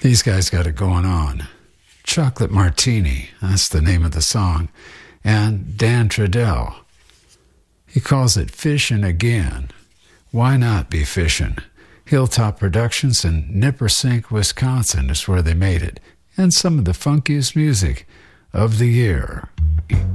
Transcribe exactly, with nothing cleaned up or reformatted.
These guys got it going on. Chocolate Martini, that's the name of the song, and Dan Trudell. He calls it Fishin' Again. Why not be fishin'? Hilltop Productions in Nippersink, Wisconsin is where they made it, and some of the funkiest music of the year.